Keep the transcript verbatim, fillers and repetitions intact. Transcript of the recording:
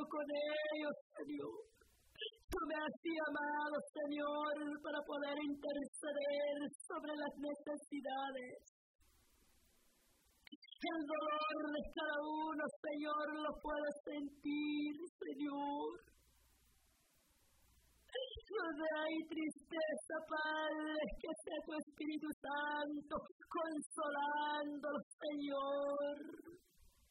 con ellos, Señor. Tú me has llamado, Señor, para poder interceder sobre las necesidades. El dolor de cada uno, Señor, lo puedo sentir, Señor. Donde hay tristeza, Padre, que sea tu Espíritu Santo consolándolos, Señor.